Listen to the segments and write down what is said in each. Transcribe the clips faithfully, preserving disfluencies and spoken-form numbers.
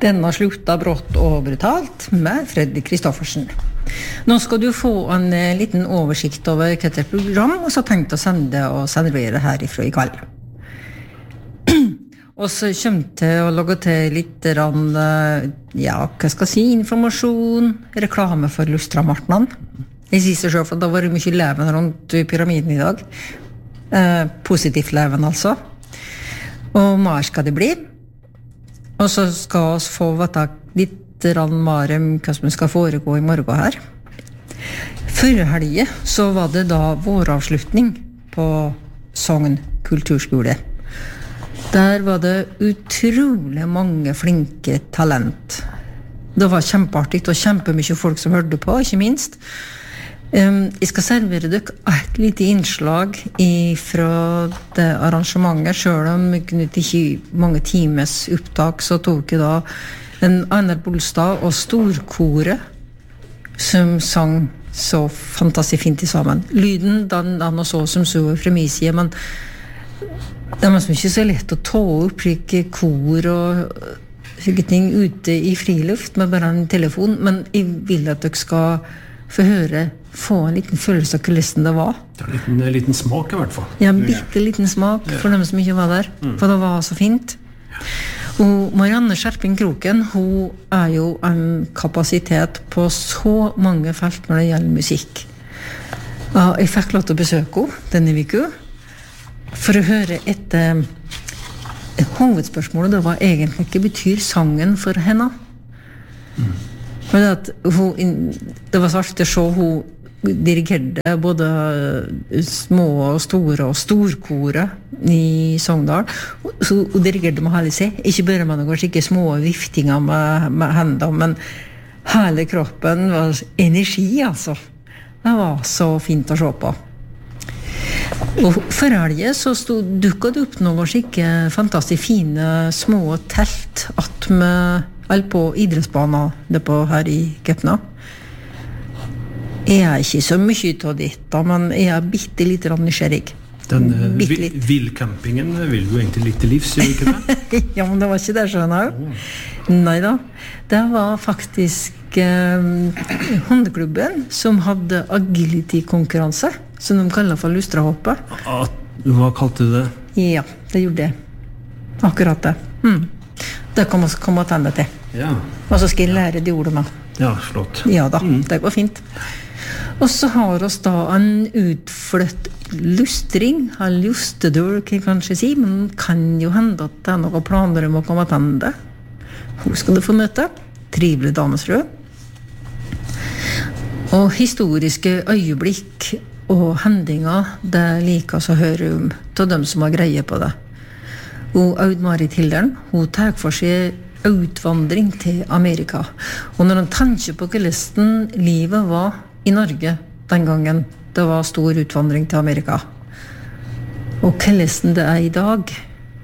Denna slutta brått og brutalt med Fredrik Kristoffersen. Nå skal du få en eh, liten oversikt over hva det program, og så tenkte å sende og servere herifra I kveld. Og så kommer til å lage til litt rann, ja, hva skal jeg si, informasjon, reklame for Lustramartnan. Jeg sier seg selv, for da var det mye leven rundt pyramiden I dag. Eh, positivt leven, altså. Og mer skal det bli. Og så skal vi få vite litt rann mer om hva som skal foregå I morgen her. Før helge så var det da våravslutning på Sogn kulturskole. Der var det utrolig mange flinke talent. Det var kjempeartigt og kjempemye folk som hørte på, ikke minst. Um, jeg skal servere dere et lite innslag fra det arrangementet, selv om det ikke mange times opptak, så tok jeg da en Einar Bolstad og storkoret som sang så fantastisk fint I sammen. Lyden, den, den og så som så fra min side, men det er ikke så lett å ta opp like kor og slike ting ute I friluft med bare en telefon, men jeg vil at dere skal få høre, få en liten følelse av kulissen det var. Det er en liten, en liten smak I hvert fall. Ja, en bitte liten smak for dem som ikke var der, mm. for det var så fint. Og Marianne Skjerping Kroken, hun er jo en kapasitet på så mange felt når det gjelder musikk. Ja, jeg fikk lov til å besøke henne denne viku, for å høre et eh, hovedspørsmålet, det var egentlig hva betyr sangen for henne? Mm. Men at hun, det var så artig å se hun dirigerte både små og store og storkore I Sogndal. Så hun dirigerte med hele seg, ikke bare med noen skikke små viftinger med, med hendene, men hele kroppen var energi, altså. Det var så fint å se på. Og for helge så stod, dukket det opp noen skikke fantastisk fine små telt at med all på idrettsbanen det på her I Køpna. Jeg er ikke så mye av dette, men jeg er bitte litt nysgjerrig. Den uh, villcampingen vil du egentlig litt til livs, gjør ikke det? Ja, men det var ikke det, skjønner jeg. Oh. Neida, det var faktisk eh, hundeklubben som hadde agility-konkurranse, som de kaller for lustrahoppet. Ah, hva kalte du det? Ja, det gjorde det. Akkurat det. Mm. Det kan man komme til til. Ja. Og så skal jeg lære de ordene med. Ja, flott. Ja da, mm. det var fint. Og så har oss da en utfløtt lustring, en lustedør, kan jeg kanskje si, men kan jo hende at det er noen planer om å komme til det. Hun skal du få møte. Trivelig damesfrø. Og historiske øyeblikk og hendinger, det liker oss å høre om til dem som har greie på det. Og Aud-Marit Hilderen, hun tar for seg utvandring til Amerika. Og når hun tenker på hvordan livet var I Norge den gangen, det var stor utvandring til Amerika. Og hvordan det er I dag,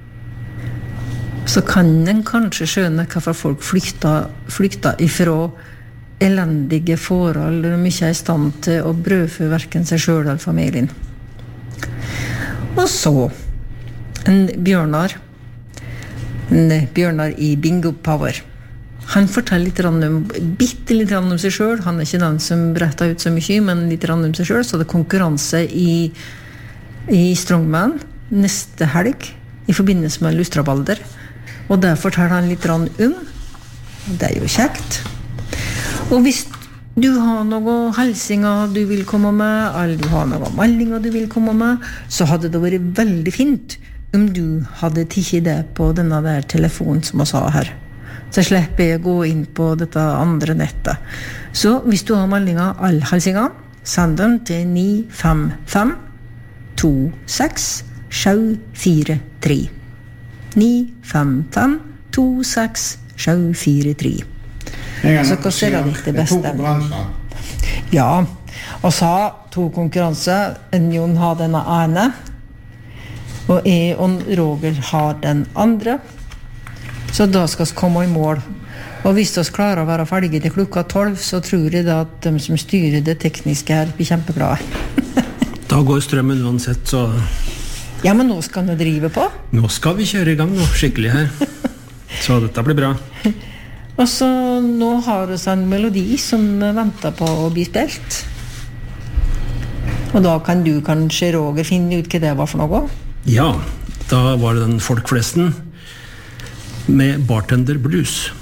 så kan en kanskje skjønne hvorfor folk flykta, flykta ifra elendige forhold, og de ikke er I stand til å brødfø hverken seg selv eller familien. Og så, en Bjørnar, en Bjørnar I Bingo Power. Han forteller litt om, bitte litt om seg selv. Han er ikke den som bretter ut så mye, men litt om seg selv. Så det er konkurranse I, I Strongman neste helg I forbindelse med Lustrabalder. Og der forteller han litt om. Det er jo kjekt. Og hvis du har noen helsinger du vil komme med, eller du har noen meldinger du vil komme med, så hadde det vært veldig fint om du hadde tikket det på denne der telefonen som jeg sa her. Så slipper jeg å gå inn på dette andre nettet. Så hvis du har meldinger, alle helsinger, send dem til ni fem fem to seks sju fire tre. ni fem fem to seks sju fire tre. Så hva ser jeg det beste? Ja, og så to konkurranser. En Jon har denne ene, og jeg og Roger har den andre. Så da skal vi komme I mål. Og hvis vi klarer å være ferdige til klokka tolv, så tror jeg da at de som styrer det tekniske her blir kjempeglade. Da går strømmen uansett, så... Ja, men nå skal vi drive på. Nå skal vi kjøre I gang nå, skikkelig her. Så dette blir bra. Og så nå har vi en melodi som venter på å bli spilt. Og da kan du kanskje, Roger, finne ut hva det var for noe? Ja, da var det den folkflesten med Bartender Blues.